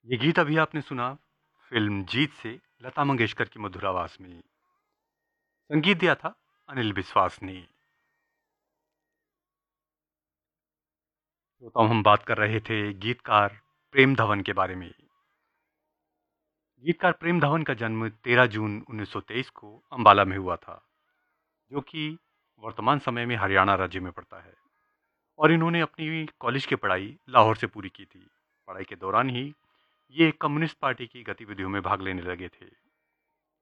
ये गीत अभी आपने सुना फिल्म जीत से लता मंगेशकर की मधुर आवाज में। संगीत दिया था अनिल विश्वास ने। तो हम बात कर रहे थे गीतकार प्रेम धवन के बारे में। गीतकार प्रेम धवन का जन्म 13 जून 1923 को अंबाला में हुआ था, जो कि वर्तमान समय में हरियाणा राज्य में पड़ता है। और इन्होंने अपनी कॉलेज की पढ़ाई लाहौर से पूरी की थी। पढ़ाई के दौरान ही ये कम्युनिस्ट पार्टी की गतिविधियों में भाग लेने लगे थे।